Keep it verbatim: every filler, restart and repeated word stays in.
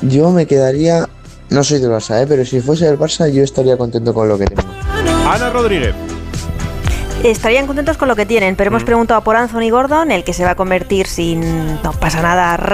yo me quedaría, no soy del Barça, ¿eh? Pero si fuese del Barça yo estaría contento con lo que tengo. Ana Rodríguez. Estarían contentos con lo que tienen, pero mm. hemos preguntado por Anthony Gordon, el que se va a convertir sin... no pasa nada